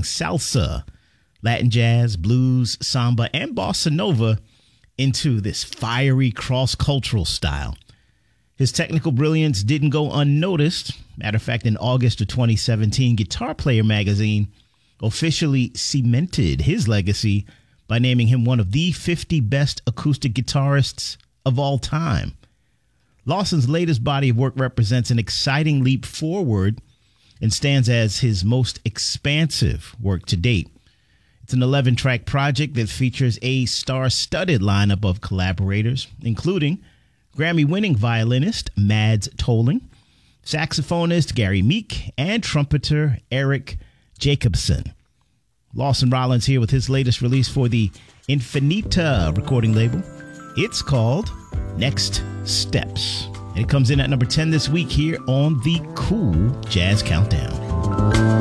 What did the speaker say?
salsa, Latin jazz, blues, samba, and bossa nova into this fiery cross-cultural style. His technical brilliance didn't go unnoticed. Matter of fact, in August of 2017, Guitar Player magazine officially cemented his legacy by naming him one of the 50 best acoustic guitarists of all time. Lawson's latest body of work represents an exciting leap forward and stands as his most expansive work to date. It's an 11-track project that features a star-studded lineup of collaborators, including Grammy-winning violinist Mads Tolling, saxophonist Gary Meek, and trumpeter Eric Jacobson. Lawson Rollins here with his latest release for the Infinita recording label. It's called Next Steps. And it comes in at number 10 this week here on the Cool Jazz Countdown.